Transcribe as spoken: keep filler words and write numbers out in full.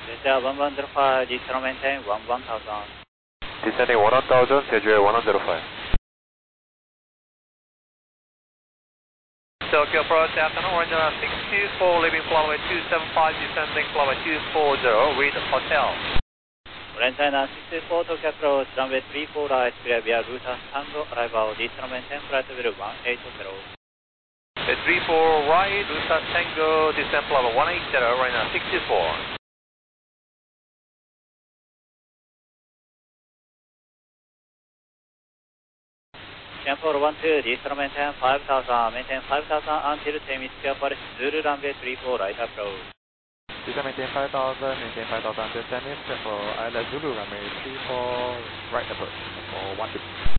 Delta one one zero five, descend maintain one one thousand. Descending one thousand, schedule one zero five. Tokyo approach afternoon, orange six two four, leaving flight two seven five, descending flight two four zero, read hotel. Orange six two four, Tokyo approach, runway three four right, clear via Ruta Tango, arrival, descend maintain flight level one eight zero. three four right, Ruta Tango, descend flight one eight zero, right now six two four. Tempo one two, descend maintain five thousand, maintain five thousand until ten minutes for Zulu runway three four right approach. Descend maintain five thousand, maintain five thousand until ten minutes for Isla Zulu runway three four right approach for one two.